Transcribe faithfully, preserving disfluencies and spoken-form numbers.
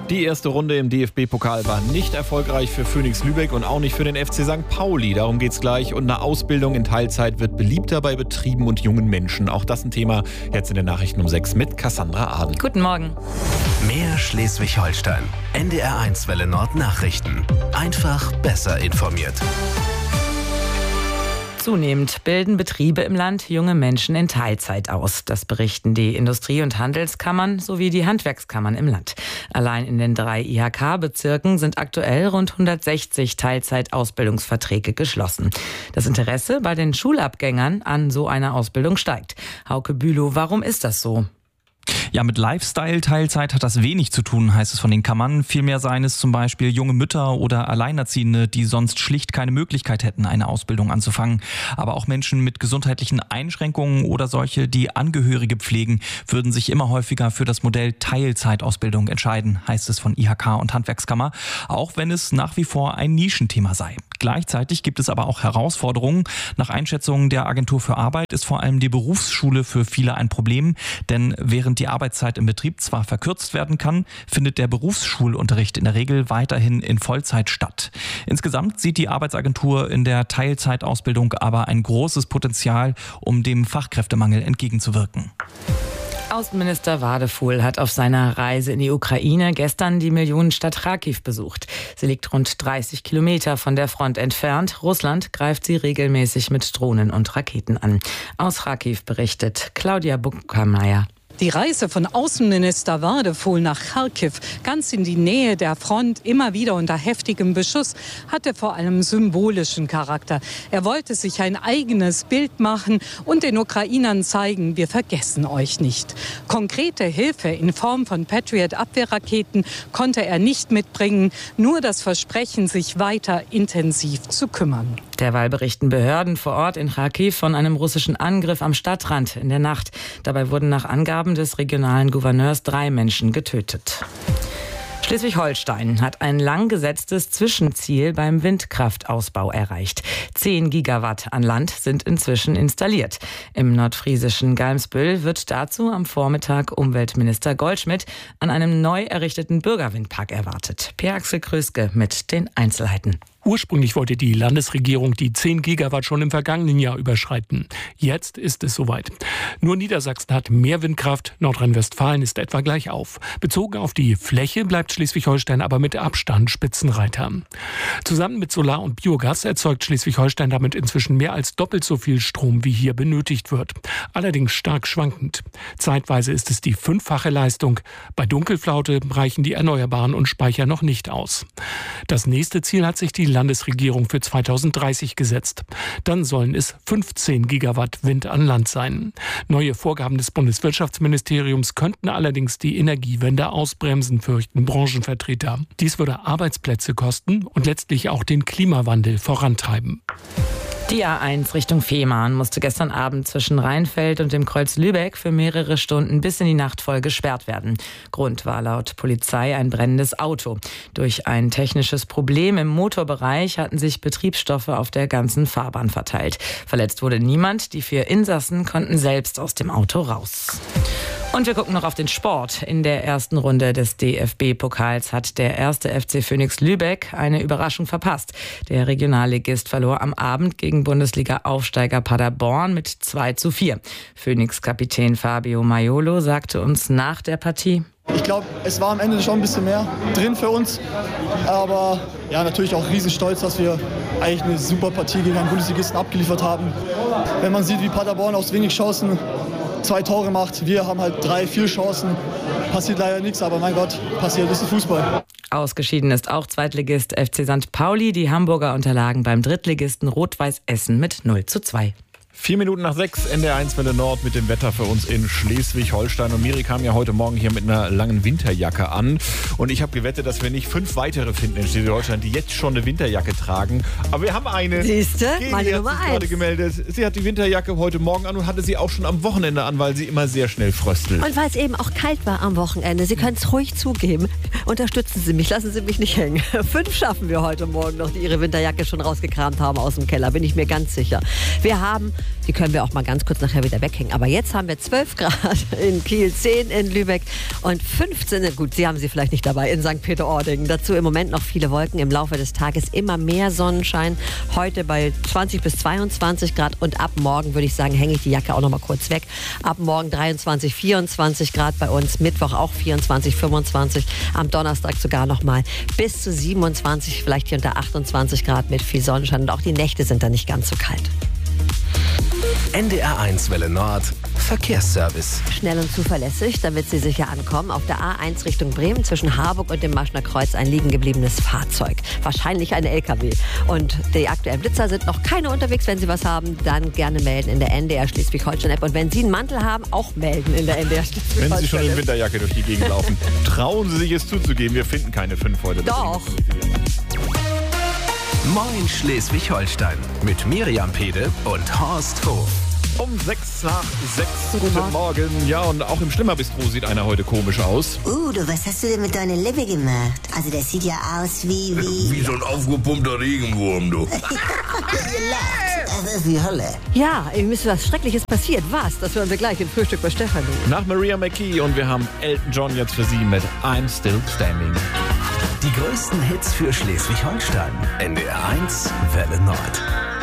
Die erste Runde im D F B-Pokal war nicht erfolgreich für Phoenix Lübeck und auch nicht für den F C Sankt Pauli. Darum geht's gleich. Und eine Ausbildung in Teilzeit wird beliebter bei Betrieben und jungen Menschen. Auch das ein Thema jetzt in den Nachrichten um sechs mit Cassandra Aden. Guten Morgen. Mehr Schleswig-Holstein. N D R eins Welle Nord Nachrichten. Einfach besser informiert. Zunehmend bilden Betriebe im Land junge Menschen in Teilzeit aus. Das berichten die Industrie- und Handelskammern sowie die Handwerkskammern im Land. Allein in den drei I H K-Bezirken sind aktuell rund hundertsechzig Teilzeitausbildungsverträge geschlossen. Das Interesse bei den Schulabgängern an so einer Ausbildung steigt. Hauke Bülow, warum ist das so? Ja, mit Lifestyle-Teilzeit hat das wenig zu tun, heißt es von den Kammern. Vielmehr seien es zum Beispiel junge Mütter oder Alleinerziehende, die sonst schlicht keine Möglichkeit hätten, eine Ausbildung anzufangen. Aber auch Menschen mit gesundheitlichen Einschränkungen oder solche, die Angehörige pflegen, würden sich immer häufiger für das Modell Teilzeitausbildung entscheiden, heißt es von I H K und Handwerkskammer, auch wenn es nach wie vor ein Nischenthema sei. Gleichzeitig gibt es aber auch Herausforderungen. Nach Einschätzungen der Agentur für Arbeit ist vor allem die Berufsschule für viele ein Problem, denn während die Arbeitszeit im Betrieb zwar verkürzt werden kann, findet der Berufsschulunterricht in der Regel weiterhin in Vollzeit statt. Insgesamt sieht die Arbeitsagentur in der Teilzeitausbildung aber ein großes Potenzial, um dem Fachkräftemangel entgegenzuwirken. Außenminister Wadefuhl hat auf seiner Reise in die Ukraine gestern die Millionenstadt Charkiw besucht. Sie liegt rund dreißig Kilometer von der Front entfernt. Russland greift sie regelmäßig mit Drohnen und Raketen an. Aus Charkiw berichtet Claudia Buckermeier. Die Reise von Außenminister Wadefuhl nach Charkiw, ganz in die Nähe der Front, immer wieder unter heftigem Beschuss, hatte vor allem symbolischen Charakter. Er wollte sich ein eigenes Bild machen und den Ukrainern zeigen, wir vergessen euch nicht. Konkrete Hilfe in Form von Patriot-Abwehrraketen konnte er nicht mitbringen, nur das Versprechen, sich weiter intensiv zu kümmern. Derweil berichten Behörden vor Ort in Charkiw von einem russischen Angriff am Stadtrand in der Nacht. Dabei wurden nach Angaben des regionalen Gouverneurs drei Menschen getötet. Schleswig-Holstein hat ein lang gesetztes Zwischenziel beim Windkraftausbau erreicht. Zehn Gigawatt an Land sind inzwischen installiert. Im nordfriesischen Galmsbüll wird dazu am Vormittag Umweltminister Goldschmidt an einem neu errichteten Bürgerwindpark erwartet. Per-Axel Kröske mit den Einzelheiten. Ursprünglich wollte die Landesregierung die zehn Gigawatt schon im vergangenen Jahr überschreiten. Jetzt ist es soweit. Nur Niedersachsen hat mehr Windkraft, Nordrhein-Westfalen ist etwa gleich auf. Bezogen auf die Fläche bleibt Schleswig-Holstein aber mit Abstand Spitzenreiter. Zusammen mit Solar- und Biogas erzeugt Schleswig-Holstein damit inzwischen mehr als doppelt so viel Strom, wie hier benötigt wird. Allerdings stark schwankend. Zeitweise ist es die fünffache Leistung. Bei Dunkelflaute reichen die Erneuerbaren und Speicher noch nicht aus. Das nächste Ziel hat sich die Landesregierung für zweitausenddreißig gesetzt. Dann sollen es fünfzehn Gigawatt Wind an Land sein. Neue Vorgaben des Bundeswirtschaftsministeriums könnten allerdings die Energiewende ausbremsen, fürchten Branchenvertreter. Dies würde Arbeitsplätze kosten und letztlich auch den Klimawandel vorantreiben. Die A eins Richtung Fehmarn musste gestern Abend zwischen Rheinfeld und dem Kreuz Lübeck für mehrere Stunden bis in die Nacht voll gesperrt werden. Grund war laut Polizei ein brennendes Auto. Durch ein technisches Problem im Motorbereich hatten sich Betriebsstoffe auf der ganzen Fahrbahn verteilt. Verletzt wurde niemand, die vier Insassen konnten selbst aus dem Auto raus. Und wir gucken noch auf den Sport. In der ersten Runde des D F B-Pokals hat der erste F C Phoenix Lübeck eine Überraschung verpasst. Der Regionalligist verlor am Abend gegen Bundesliga-Aufsteiger Paderborn mit zwei zu vier. Phoenix-Kapitän Fabio Maiolo sagte uns nach der Partie: Ich glaube, es war am Ende schon ein bisschen mehr drin für uns. Aber ja, natürlich auch riesen Stolz, dass wir eigentlich eine super Partie gegen einen Bundesligisten abgeliefert haben. Wenn man sieht, wie Paderborn aus wenig Chancen zwei Tore macht, wir haben halt drei, vier Chancen. Passiert leider nichts, aber mein Gott, passiert, das ist Fußball. Ausgeschieden ist auch Zweitligist F C Sankt Pauli. Die Hamburger unterlagen beim Drittligisten Rot-Weiß Essen mit null zu zwei. Vier Minuten nach sechs, N D R eins Welle Nord mit dem Wetter für uns in Schleswig-Holstein. Und Miri kam ja heute Morgen hier mit einer langen Winterjacke an. Und ich habe gewettet, dass wir nicht fünf weitere finden in Schleswig-Holstein, die jetzt schon eine Winterjacke tragen. Aber wir haben eine. Siehste, Geli meine hat Nummer sich eins. gerade gemeldet. Sie hat die Winterjacke heute Morgen an und hatte sie auch schon am Wochenende an, weil sie immer sehr schnell fröstelt. Und weil es eben auch kalt war am Wochenende. Sie können es ruhig zugeben. Unterstützen Sie mich, lassen Sie mich nicht hängen. Fünf schaffen wir heute Morgen noch, die ihre Winterjacke schon rausgekramt haben aus dem Keller, bin ich mir ganz sicher. Wir haben Die können wir auch mal ganz kurz nachher wieder weghängen. Aber jetzt haben wir zwölf Grad in Kiel, zehn in Lübeck und fünfzehn, gut, Sie haben sie vielleicht nicht dabei, in Sankt Peter-Ording. Dazu im Moment noch viele Wolken, im Laufe des Tages immer mehr Sonnenschein. Heute bei zwanzig bis zweiundzwanzig Grad und ab morgen würde ich sagen, hänge ich die Jacke auch noch mal kurz weg. Ab morgen dreiundzwanzig, vierundzwanzig Grad bei uns, Mittwoch auch vierundzwanzig, fünfundzwanzig, am Donnerstag sogar noch mal bis zu siebenundzwanzig, vielleicht hier unter achtundzwanzig Grad mit viel Sonnenschein und auch die Nächte sind dann nicht ganz so kalt. N D R eins Welle Nord, Verkehrsservice. Schnell und zuverlässig, damit Sie sicher ankommen. Auf der A eins Richtung Bremen zwischen Harburg und dem Maschner Kreuz ein liegen gebliebenes Fahrzeug. Wahrscheinlich ein L K W. Und die aktuellen Blitzer sind noch keine unterwegs. Wenn Sie was haben, dann gerne melden in der N D R Schleswig-Holstein-App. Und wenn Sie einen Mantel haben, auch melden in der N D R Schleswig-Holstein-App. Wenn Sie schon in Winterjacke durch die Gegend laufen, trauen Sie sich es zuzugeben. Wir finden keine fünf heute. Doch. Moin Schleswig-Holstein mit Miriam Pede und Horst Hof. Um sechs nach sechs. Guten Morgen. Ja, und auch im Schlimmerbistro sieht einer heute komisch aus. Udo, was hast du denn mit deiner Lippe gemacht? Also das sieht ja aus wie... Wie, wie so ein aufgepumpter Regenwurm, du. Ihr lacht. Das ist wie Hölle. Ja, ihm ist was Schreckliches passiert. Was? Das hören wir gleich im Frühstück bei Stefanie. Nach Maria McKee und wir haben Elton John jetzt für Sie mit I'm Still Standing. Die größten Hits für Schleswig-Holstein. N D R eins Welle Nord.